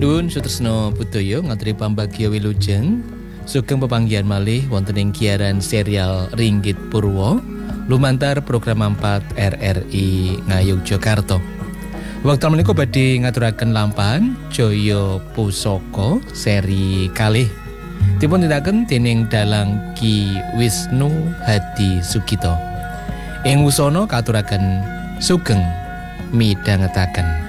Nuwun Sutresna Budaya ngaturi pambagya wilujeng sugeng pepanggihan malih wonten ing giaran serial Ringgit Purwa lumantar program 4 RRI Ngayogyakarta. Wekdal menika badhe ngaturaken lampahan Jaya Pusaka seri kalih dipun tindakaken dening Dalang Ki Wisnu Hadi Sugito. Ing wusana katuraken sugeng midhangetaken.